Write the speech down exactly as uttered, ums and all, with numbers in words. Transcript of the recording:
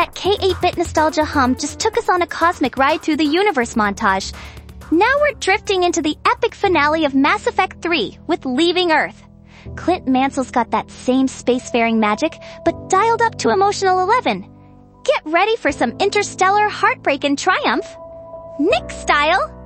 That K eight bit nostalgia hum just took us on a cosmic ride through the universe montage. Now we're drifting into the epic finale of Mass Effect three with Leaving Earth. Clint Mansell's got that same spacefaring magic, but dialed up to emotional eleven. Get ready for some interstellar heartbreak and triumph. Nick style!